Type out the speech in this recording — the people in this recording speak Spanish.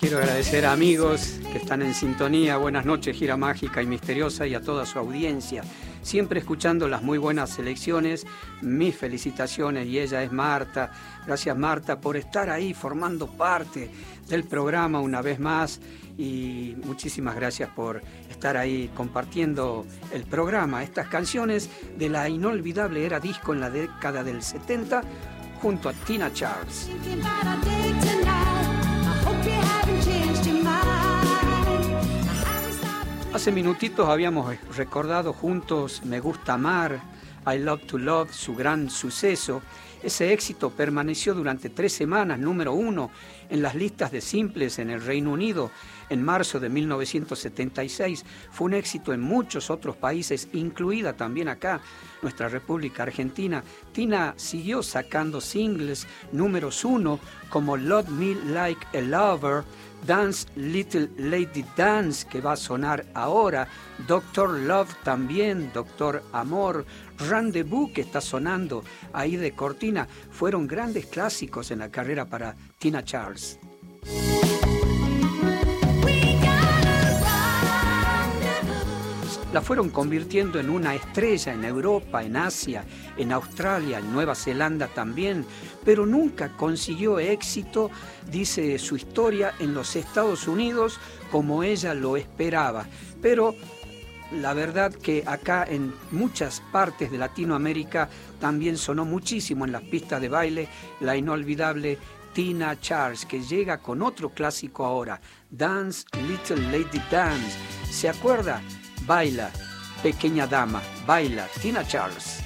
Quiero agradecer a amigos que están en sintonía. Buenas noches, Gira Mágica y Misteriosa, y a toda su audiencia. Siempre escuchando las muy buenas selecciones. Mis felicitaciones, y ella es Marta. Gracias, Marta, por estar ahí formando parte del programa una vez más. Y muchísimas gracias por estar ahí compartiendo el programa. Estas canciones de la inolvidable era disco en la década del 70 junto a Tina Charles. Hace minutitos habíamos recordado juntos Me Gusta Amar, I Love to Love, su gran suceso. Ese éxito permaneció durante 3 semanas, número 1 en las listas de simples en el Reino Unido en marzo de 1976. Fue un éxito en muchos otros países, incluida también acá, nuestra República Argentina. Tina siguió sacando singles números 1 como Love Me Like a Lover, Dance Little Lady Dance, que va a sonar ahora, Doctor Love también, Doctor Amor, Rendezvous, que está sonando ahí de cortina. Fueron grandes clásicos en la carrera para Tina Charles. La fueron convirtiendo en una estrella en Europa, en Asia, en Australia, en Nueva Zelanda también, pero nunca consiguió éxito, dice su historia, en los Estados Unidos como ella lo esperaba. Pero la verdad que acá en muchas partes de Latinoamérica también sonó muchísimo en las pistas de baile la inolvidable Tina Charles, que llega con otro clásico ahora, Dance Little Lady Dance. ¿Se acuerda? Baila, pequeña dama, baila, Tina Charles.